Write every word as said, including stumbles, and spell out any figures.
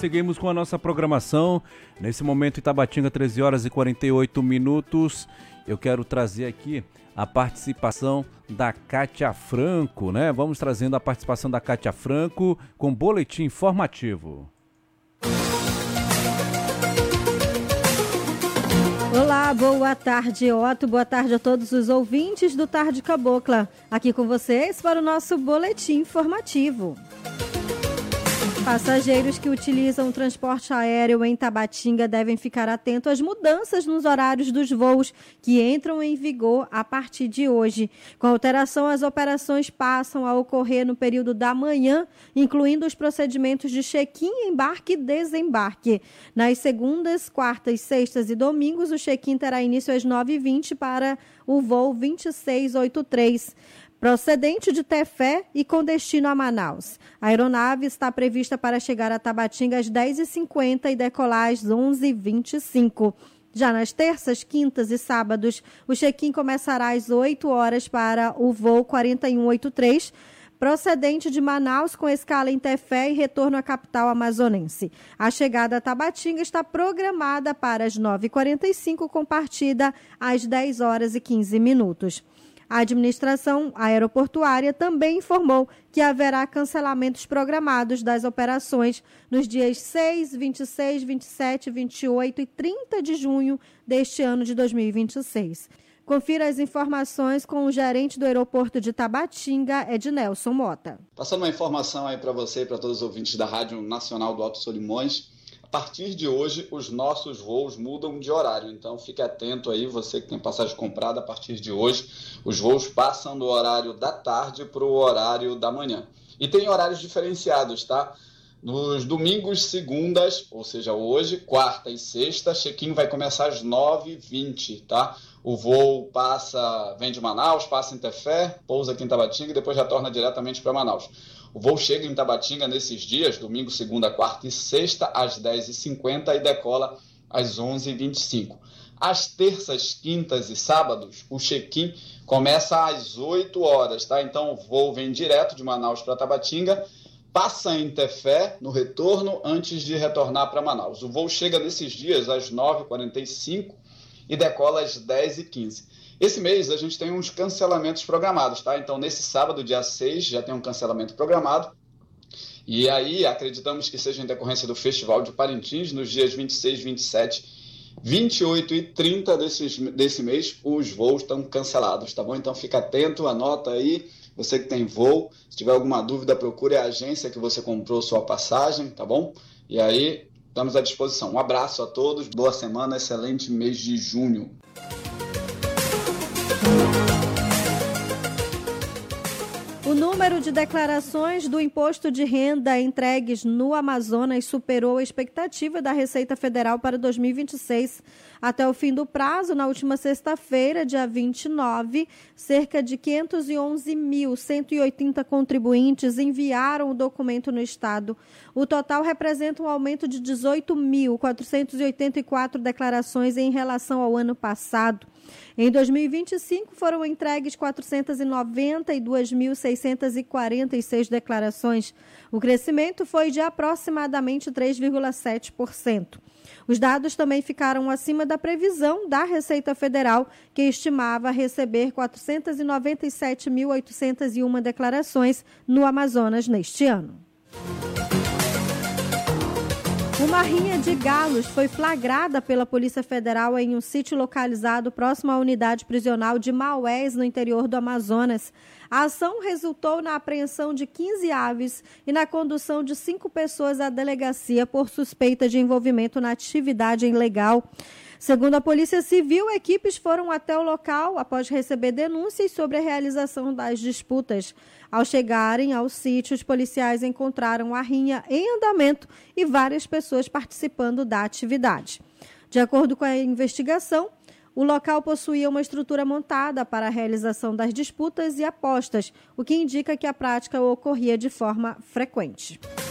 seguimos com a nossa programação. Nesse momento, Itabatinga, treze horas e quarenta e oito minutos. Eu quero trazer aqui a participação da Kátia Franco, né? Vamos trazendo a participação da Kátia Franco com boletim informativo. Olá, boa tarde, Otto. Boa tarde a todos os ouvintes do Tarde Cabocla. Aqui com vocês para o nosso boletim informativo. Passageiros que utilizam o transporte aéreo em Tabatinga devem ficar atentos às mudanças nos horários dos voos que entram em vigor a partir de hoje. Com a alteração, as operações passam a ocorrer no período da manhã, incluindo os procedimentos de check-in, embarque e desembarque. Nas segundas, quartas, sextas e domingos, o check-in terá início às nove e vinte para o voo vinte e seis oitenta e três. Procedente de Tefé e com destino a Manaus. A aeronave está prevista para chegar a Tabatinga às dez e cinquenta e decolar às onze e vinte e cinco. Já nas terças, quintas e sábados, o check-in começará às oito horas para o voo quarenta e um oitenta e três, procedente de Manaus com escala em Tefé e retorno à capital amazonense. A chegada a Tabatinga está programada para as nove e quarenta e cinco, com partida às dez horas e quinze minutos. A administração aeroportuária também informou que haverá cancelamentos programados das operações nos dias seis, vinte e seis, vinte e sete, vinte e oito e trinta de junho deste ano de dois mil e vinte e seis. Confira as informações com o gerente do aeroporto de Tabatinga, Ednelson Mota. Passando uma informação aí para você e para todos os ouvintes da Rádio Nacional do Alto Solimões. A partir de hoje, os nossos voos mudam de horário, então fique atento aí, você que tem passagem comprada, a partir de hoje, os voos passam do horário da tarde para o horário da manhã. E tem horários diferenciados, tá? Nos domingos, segundas, ou seja, hoje, quarta e sexta, check-in vai começar às nove e vinte, tá? O voo passa, vem de Manaus, passa em Tefé, pousa aqui em Tabatinga e depois retorna diretamente para Manaus. O voo chega em Tabatinga nesses dias, domingo, segunda, quarta e sexta, às dez e cinquenta e decola às onze e vinte e cinco. Às terças, quintas e sábados, o check-in começa às oito horas, tá? Então o voo vem direto de Manaus para Tabatinga, passa em Tefé no retorno antes de retornar para Manaus. O voo chega nesses dias às nove e quarenta e cinco e decola às dez e quinze. Esse mês a gente tem uns cancelamentos programados, tá? Então, nesse sábado, dia seis, já tem um cancelamento programado. E aí, acreditamos que seja em decorrência do Festival de Parintins, nos dias vinte e seis, vinte e sete, vinte e oito e trinta desses, desse mês, os voos estão cancelados, tá bom? Então, fica atento, anota aí, você que tem voo. Se tiver alguma dúvida, procure a agência que você comprou sua passagem, tá bom? E aí, estamos à disposição. Um abraço a todos, boa semana, excelente mês de junho. O número de declarações do imposto de renda entregues no Amazonas superou a expectativa da Receita Federal para dois mil e vinte e seis. Até o fim do prazo, na última sexta-feira, dia vinte e nove, cerca de quinhentos e onze mil cento e oitenta contribuintes enviaram o documento no Estado. O total representa um aumento de dezoito mil quatrocentas e oitenta e quatro declarações em relação ao ano passado. Em dois mil e vinte e cinco, foram entregues quatrocentas e noventa e duas mil seiscentas e quarenta e seis declarações. O crescimento foi de aproximadamente três vírgula sete por cento. Os dados também ficaram acima da previsão da Receita Federal, que estimava receber quatrocentas e noventa e sete mil oitocentas e uma declarações no Amazonas neste ano. Uma rinha de galos foi flagrada pela Polícia Federal em um sítio localizado próximo à unidade prisional de Maués, no interior do Amazonas. A ação resultou na apreensão de quinze aves e na condução de cinco pessoas à delegacia por suspeita de envolvimento na atividade ilegal. Segundo a Polícia Civil, equipes foram até o local após receber denúncias sobre a realização das disputas. Ao chegarem ao sítio, os policiais encontraram a rinha em andamento e várias pessoas participando da atividade. De acordo com a investigação, o local possuía uma estrutura montada para a realização das disputas e apostas, o que indica que a prática ocorria de forma frequente.